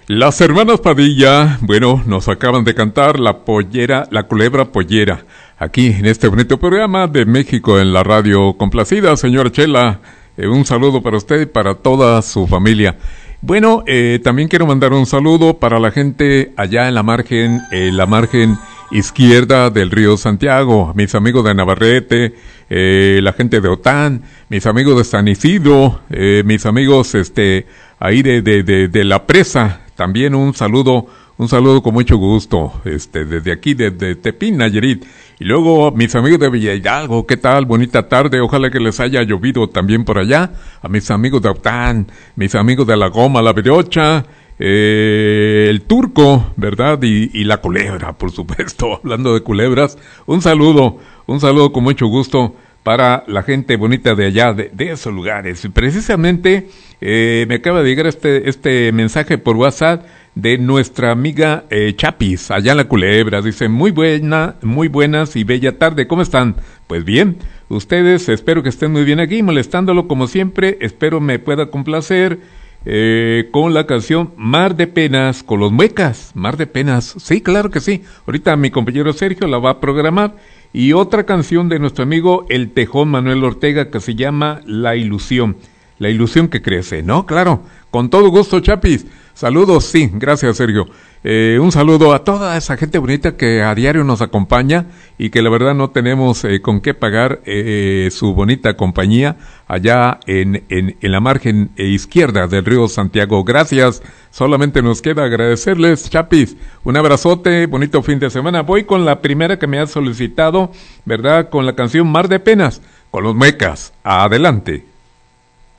Las hermanas Padilla, bueno, nos acaban de cantar la culebra pollera, aquí en este bonito programa de México en la radio. Complacida, señora Chela, un saludo para usted y para toda su familia. Bueno, también quiero mandar un saludo para la gente allá en la margen izquierda del río Santiago, mis amigos de Navarrete, la gente de Otán, mis amigos de San Isidro, mis amigos ahí de la presa. También un saludo con mucho gusto, desde aquí, desde Tepín, Nayarit. Y luego, mis amigos de Villa Hidalgo, ¿qué tal? Bonita tarde, ojalá que les haya llovido también por allá. A mis amigos de Aután, mis amigos de La Goma, La Briocha, el Turco, ¿verdad? Y la culebra, por supuesto, hablando de culebras. Un saludo con mucho gusto para la gente bonita de allá, de esos lugares. Y precisamente me acaba de llegar este mensaje por WhatsApp de nuestra amiga Chapis, allá en la Culebra. Dice, muy buenas y bella tarde, ¿cómo están? Pues bien, ustedes espero que estén muy bien aquí, molestándolo como siempre. Espero me pueda complacer con la canción Mar de Penas, con los Muecas. Mar de Penas, sí, claro que sí. Ahorita mi compañero Sergio la va a programar. Y otra canción de nuestro amigo El Tejón Manuel Ortega que se llama La Ilusión que crece, ¿no? Claro, con todo gusto, Chapis. Saludos, sí, gracias, Sergio. Un saludo a toda esa gente bonita que a diario nos acompaña y que la verdad no tenemos con qué pagar su bonita compañía allá en la margen izquierda del río Santiago. Gracias, solamente nos queda agradecerles, Chapis. Un abrazote, bonito fin de semana. Voy con la primera que me ha solicitado, ¿verdad? Con la canción Mar de Penas, con los Muecas. Adelante.